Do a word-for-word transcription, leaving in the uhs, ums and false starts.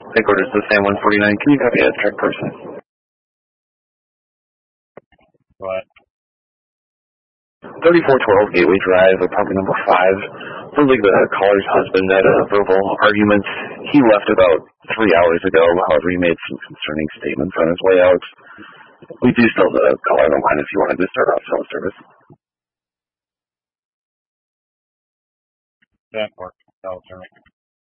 Take orders to Sam one forty-nine. Can you copy that track person? What? thirty-four twelve Gateway Drive, apartment number five. Sounds like the caller's husband had a verbal argument. He left about three hours ago. However, he made some concerning statements on his way out. We do still have the caller on the line if you wanted to start off cell service. That works. That'll turn it.